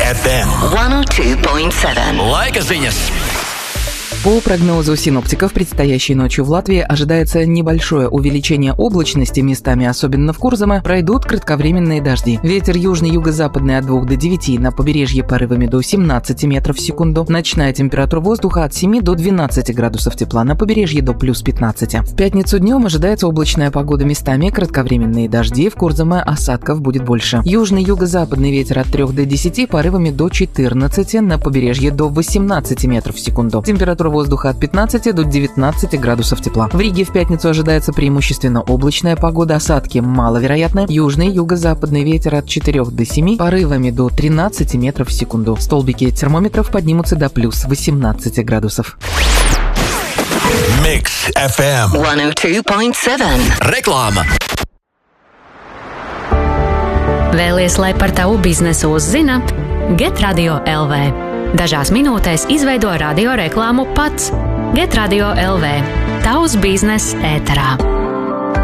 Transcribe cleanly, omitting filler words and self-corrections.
FM 102.7. Laika ziņas. По прогнозу синоптиков, предстоящей ночью в Латвии ожидается небольшое увеличение облачности, местами, особенно в Курзаме, пройдут кратковременные дожди. Ветер южный юго-западный от 2 до 9, на побережье порывами до 17 метров в секунду. Ночная температура воздуха от 7 до 12 градусов тепла, на побережье до плюс 15. В пятницу днем ожидается облачная погода, местами кратковременные дожди, в Курзаме осадков будет больше. Южный юго-западный ветер от 3 до 10, порывами до 14, на побережье до 18 метров в секунду. Температура воздуха от 15 до 19 градусов тепла. В Риге в пятницу ожидается преимущественно облачная погода, осадки маловероятны. Южный юго-западный ветер от 4 до 7, порывами до 13 метров в секунду. Столбики термометров поднимутся до плюс 18 градусов. Mix FM 102.7. Reklāma. Vēlies, lai par tavu biznesu uzzina? Get Radio LV. Dažās minūtēs izveido radioreklāmu pats. Get Radio LV. Tavs bizness ēterā.